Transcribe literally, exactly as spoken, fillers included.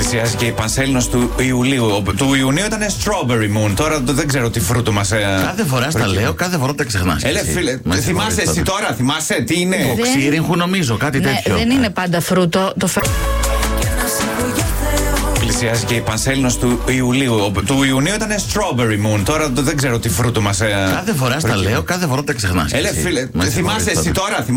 Πλησιάζει και η Πανσέλινος του Ιουλίου. Του Ιουνίου ήταν Strawberry Moon. Τώρα δεν ξέρω τι φρούτο μας. Κάθε φορά στα λέω, κάθε φορά τα ξεχνάς. Έλε, φίλε, θυμάσαι εσύ τώρα, θυμάσαι τι είναι. Οξύριγχου νομίζω, κάτι ναι, τέτοιο. Δεν είναι πάντα φρούτο. Το φε... Πλησιάζει και η Πανσέλινος του Ιουλίου. Του Ιουνίου ήταν Strawberry Moon. Τώρα δεν ξέρω τι φρούτο μας. Κάθε φορά στα λέω, κάθε φορά τα ξεχνάς. Έλε, φίλε, θυμάσαι εσύ τώρα.